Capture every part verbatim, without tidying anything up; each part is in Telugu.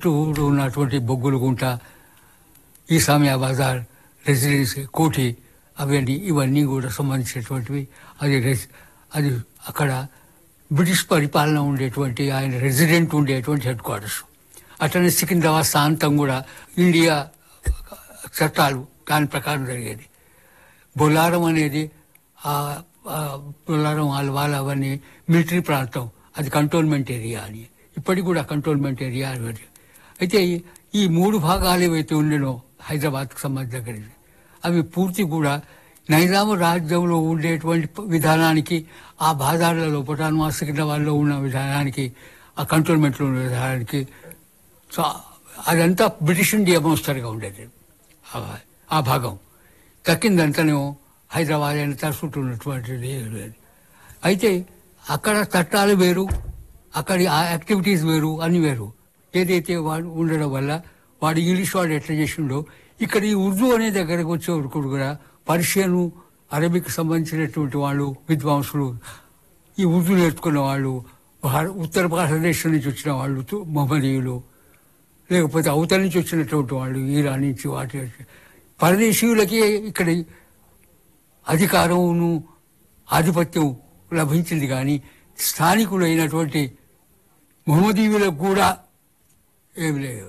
చుట్టూ ఉన్నటువంటి బొగ్గులగుంట, ఈసామియా బజార్, రెసిడెన్సీ కోఠి, అవన్నీ ఇవన్నీ కూడా సంబంధించినటువంటివి. అది అది అక్కడ బ్రిటిష్ పరిపాలన ఉండేటువంటి ఆయన రెసిడెంట్ ఉండేటువంటి హెడ్ క్వార్టర్స్. అట్లనే సికింద్రాబాద్ ప్రాంతం కూడా ఇండియా చట్టాలు దాని ప్రకారం జరిగేది. బొల్లారం అనేది బొల్లారం వాళ్ళ వాళ్ళ అవన్నీ మిలిటరీ ప్రాంతం, అది కంటోన్మెంట్ ఏరియా అని, ఇప్పటికి కూడా కంటోన్మెంట్ ఏరియా అని. అయితే ఈ మూడు భాగాలు ఏవైతే ఉండేనో హైదరాబాద్కు సంబంధించి అవి పూర్తి కూడా నైజాము రాజ్యంలో ఉండేటువంటి విధానానికి, ఆ బాజార్ల లోపల సికింద్రాబాద్లో ఉన్న విధానానికి, ఆ కంటోన్మెంట్లో ఉన్న విధానానికి, సో అదంతా బ్రిటిష్ ఇండియా మోస్తరుగా ఉండేది. ఆ భాగం తక్కిందంతానేమో హైదరాబాద్ అని తరుచుకుంటున్నటువంటిది. అయితే అక్కడ చట్టాలు వేరు, అక్కడి ఆ యాక్టివిటీస్ వేరు, అన్ని వేరు. ఏదైతే వాడు ఉండడం వల్ల వాడు ఇంగ్లీష్ వాడు ఎట్లా చేసిండో ఇక్కడ ఈ ఉర్దూ అనే దగ్గరకు వచ్చేవరకు కూడా పర్షియను, అరబిక్ సంబంధించినటువంటి వాళ్ళు విద్వాంసులు, ఈ ఉర్దూ నేర్చుకున్న వాళ్ళు, ఉత్తర భారతదేశం నుంచి వచ్చిన వాళ్ళు మొహమ్మదీయులు, లేకపోతే అవతల నుంచి వచ్చినటువంటి వాళ్ళు ఈరాన్ నుంచి, వాటి పరదేశీయులకి ఇక్కడ అధికారమును ఆధిపత్యం లభించింది. కానీ స్థానికులు అయినటువంటి మొహమ్మదీయులకు కూడా ఏమి లేదు,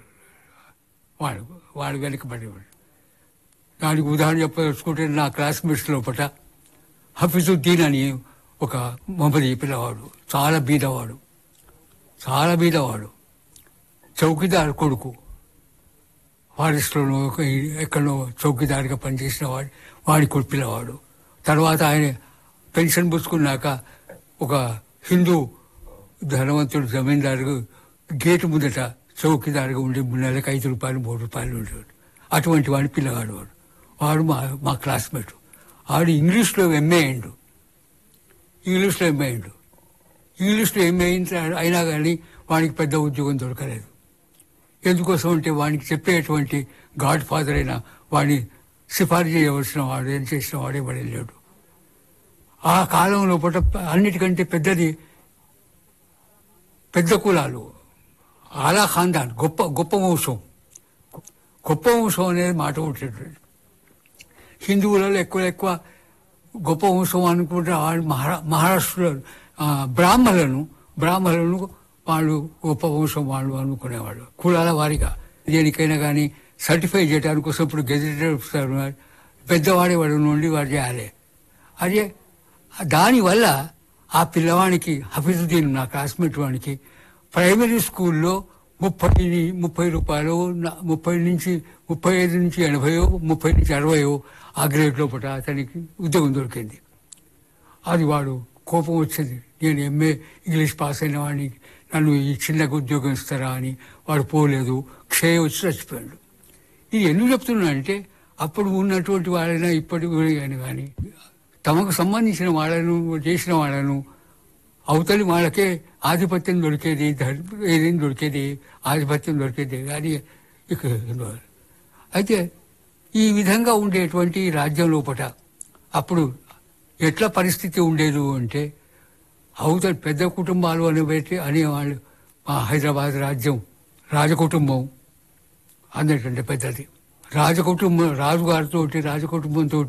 వాడు వాడు వెనకబడేవాడు. దానికి ఉదాహరణ చెప్పదలుచుకుంటే నా క్లాస్మేట్స్ లోపల హఫీజుద్దీన్ అని ఒక మొహమ్మదీ పిల్లవాడు, చాలా బీదవాడు, చాలా బీదవాడు, చౌకీదార్ కొడుకు, ఫారెస్ట్లోనో ఎక్కడో చౌకీదారిగా పనిచేసిన వాడు, వాడి కొడుకు పిల్లవాడు. తర్వాత ఆయన పెన్షన్ పుచ్చుకున్నాక ఒక హిందూ ధనవంతుడు జమీందారు గేటు ముందట చౌకీదారుగా ఉండి నెలకు ఐదు రూపాయలు మూడు రూపాయలు ఉండేవాడు. అటువంటి వాడి పిల్లవాడు వాడు వాడు మా మా క్లాస్మేట్. వాడు ఇంగ్లీష్లో ఎంఏ అయిండు, ఇంగ్లీష్లో ఎంఏ అయిండు ఇంగ్లీష్లో ఎంఏ అయిన అయినా కానీ వాడికి పెద్ద ఉద్యోగం దొరకలేదు. ఎందుకోసం అంటే వాడికి చెప్పేటువంటి గాడ్ ఫాదర్ అయినా వాడిని సిఫారసు చేయవలసిన వాడు, ఏం చేసిన వాడే వాడు వెళ్ళాడు. ఆ కాలంలో పూట అన్నిటికంటే పెద్దది పెద్ద కులాలు, ఆలా ఖాందాన్, గొప్ప గొప్ప వంశం. గొప్ప వంశం అనేది మాట ఉంటుంది. హిందువులలో ఎక్కువ ఎక్కువ గొప్ప వంశం అనుకుంటే వాళ్ళు మహారా మహారాష్ట్రలో బ్రాహ్మణులను బ్రాహ్మణులను వాళ్ళు గొప్ప వంశం వాళ్ళు అనుకునేవాళ్ళు కులాల వారిగా. దేనికైనా కానీ సర్టిఫై చేయడానికి కోసం ఇప్పుడు గెజిటెడ్ పెద్దవాడి వాడి నుండి వాడు చేయాలి. అదే దానివల్ల ఆ పిల్లవానికి హఫీజుద్దీన్, నా క్లాస్మేట్ వానికి ప్రైమరీ స్కూల్లో ముప్పై ముప్పై రూపాయలు ముప్పై నుంచి ముప్పై ఐదు నుంచి ఎనభైయో ముప్పై నుంచి అరవయో ఆ గ్రేడ్ లోపల అతనికి ఉద్యోగం దొరికింది. అది వాడు కోపం వచ్చింది, నేను ఎంఏ ఇంగ్లీష్ పాస్ అయిన వాడిని నన్ను ఈ చిన్నగా ఉద్యోగం ఇస్తారా అని. వాడు పోలేదు, క్షయ వచ్చి చచ్చిపోయాడు. ఇది ఎందుకు చెప్తున్నా అంటే అప్పుడు ఉన్నటువంటి వాళ్ళైనా ఇప్పటికి కానీ కానీ తమకు సంబంధించిన వాళ్ళను చేసిన వాళ్ళను అవతలి వాళ్ళకే ఆధిపత్యం దొరికేది, ఏదేం దొరికేది, ఆధిపత్యం దొరికేది కానీ ఇక. అయితే ఈ విధంగా ఉండేటువంటి రాజ్యం లోపల అప్పుడు ఎట్లా పరిస్థితి ఉండేది అంటే అవతలి పెద్ద కుటుంబాలు అనేబట్టి అనేవాళ్ళు. మా హైదరాబాద్ రాజ్యం రాజకుటుంబం అందరికంటే పెద్దది. రాజకుటుంబం రాజుగారితో రాజకుటుంబంతో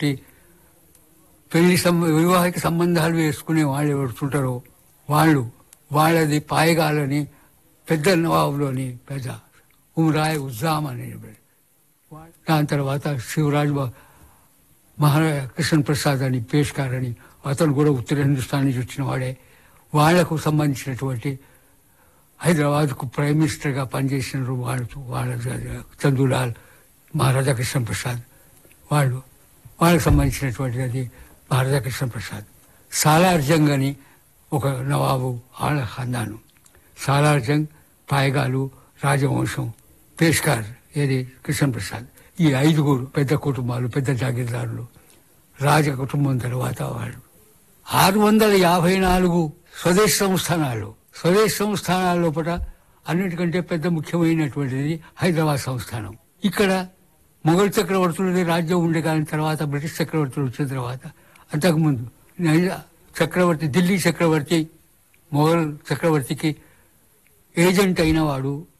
పెళ్లి సంబ వివాహిక సంబంధాలు వేసుకునే వాళ్ళు ఎవరుంటారో వాళ్ళు వాళ్ళది పాయగాలని పెద్ద నవాబులోని పెద్ద ఉమరాయ్ ఉజ్జాం అని. దాని తర్వాత శివరాజ్ మహారాజా కృష్ణ ప్రసాద్ అని పేష్కార్ అని అతను కూడా ఉత్తర హిందుస్థాన్ నుంచి వచ్చిన వాడే. వాళ్లకు సంబంధించినటువంటి హైదరాబాద్కు ప్రైమ్ మినిస్టర్గా పనిచేసిన వాళ్ళు వాళ్ళ చందులాల్, మహారాజా కృష్ణ ప్రసాద్ వాళ్ళు వాళ్ళకు సంబంధించినటువంటిది అది మహారాజా కృష్ణ ప్రసాద్. సాలార్ జంగ్ అని ఒక నవాబు ఆళ్ళ ఖాందాను. సాలార్ జంగ్, పాయగాలు, రాజవంశం, పేష్కార్, ఏది కృష్ణ ప్రసాద్, ఈ ఐదుగురు పెద్ద కుటుంబాలు, పెద్ద జాగీర్దారులు. రాజ కుటుంబం తర్వాత వాళ్ళు ఆరు వందల యాభై నాలుగు స్వదేశ సంస్థానాలు. స్వదేశ సంస్థానాల లోపల అన్నిటికంటే పెద్ద ముఖ్యమైనటువంటిది హైదరాబాద్ సంస్థానం. ఇక్కడ మొఘల్ చక్రవర్తులది రాజ్యం ఉండే కానీ తర్వాత బ్రిటిష్ చక్రవర్తులు వచ్చిన తర్వాత, అంతకుముందు చక్రవర్తి ఢిల్లీ చక్రవర్తి మొఘల్ చక్రవర్తికి ఏజెంట్ అయిన వాడు